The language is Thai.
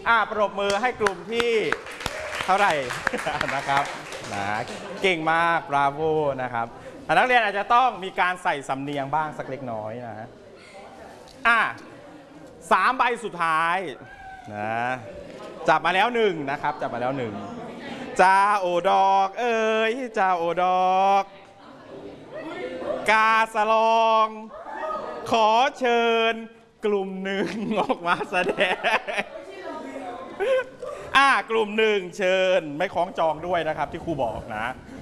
ปรบมือให้กลุ่มที่เท่าไหร่ นะครับนะเก่งมากบราโวนะครับนักเรียนอาจจะต้องมีการใส่สำเนียงบ้างสักเล็กน้อยนะ3 ใบสุดท้ายนะจับมาแล้ว1นะครับจับมาแล้ว1จ้าโอดอกเอ้ยจ้าโอดอกกาสลองขอเชิญกลุ่มหนึ่งออกมาแสดงกลุ่มหนึ่งเชิญไม่คล้องจองด้วยนะครับที่ครูบอกนะ